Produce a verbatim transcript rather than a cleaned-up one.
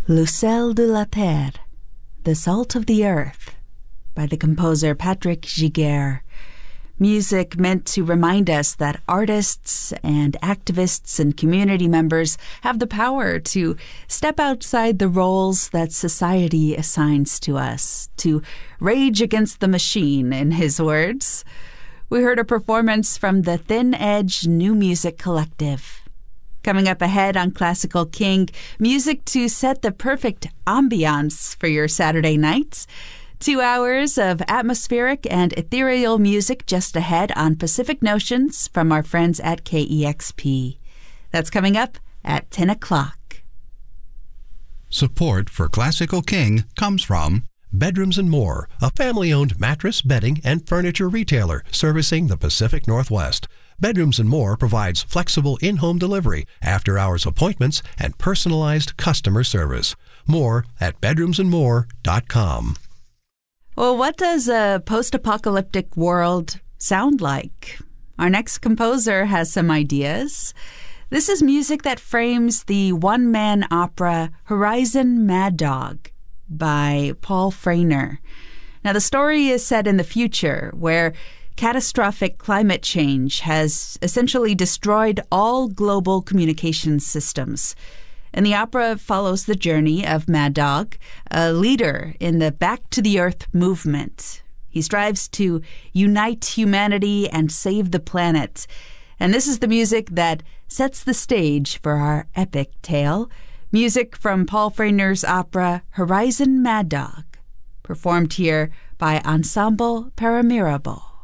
Le sel de la terre, the salt of the earth, by the composer Patrick Giguère. Music meant to remind us that artists and activists and community members have the power to step outside the roles that society assigns to us, to rage against the machine, in his words. We heard a performance from the Thin Edge New Music Collective. Coming up ahead on Classical King, music to set the perfect ambiance for your Saturday nights. Two hours of atmospheric and ethereal music just ahead on Pacific Notions from our friends at K E X P. That's coming up at ten o'clock. Support for Classical King comes from Bedrooms and More, a family-owned mattress, bedding, and furniture retailer servicing the Pacific Northwest. Bedrooms and More provides flexible in-home delivery, after-hours appointments, and personalized customer service. More at bedrooms and more dot com. Well, what does a post-apocalyptic world sound like? Our next composer has some ideas. This is music that frames the one-man opera Horizon Mad Dog by Paul Freiner. Now, the story is set in the future, where catastrophic climate change has essentially destroyed all global communications systems. And the opera follows the journey of Mad Dog, a leader in the Back to the Earth movement. He strives to unite humanity and save the planet. And this is the music that sets the stage for our epic tale. Music from Paul Freiner's opera Horizon Mad Dog, performed here by Ensemble Paramirable.